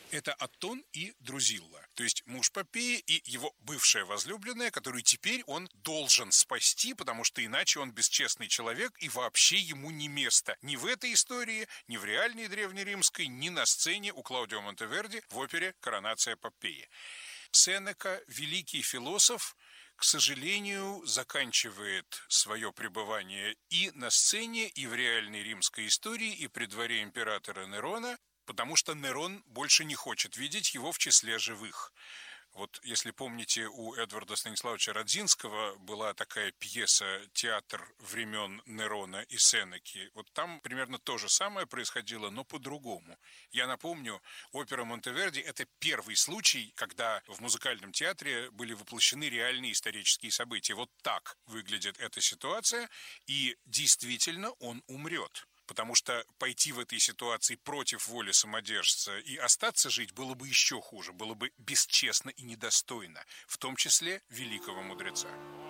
Это Аттон и Друзилла, то есть муж Попеи и его бывшая возлюбленная, которую теперь он должен спасти, потому что иначе он бесчестный человек и вообще ему не место ни в этой истории, ни в реальной древнеримской, ни на сцене у Клаудио Монтеверди в опере «Коронация Попеи». Сенека, великий философ, к сожалению, заканчивает свое пребывание и на сцене, и в реальной римской истории, и при дворе императора Нерона, потому что Нерон больше не хочет видеть его в числе живых. Вот если помните, у Эдварда Станиславовича Радзинского была такая пьеса «Театр времен Нерона и Сенеки». Вот там примерно то же самое происходило, но по-другому. Я напомню, опера Монтеверди – это первый случай, когда в музыкальном театре были воплощены реальные исторические события. Вот так выглядит эта ситуация, и действительно он умрет. Потому что пойти в этой ситуации против воли самодержца и остаться жить было бы еще хуже, было бы бесчестно и недостойно, в том числе великого мудреца.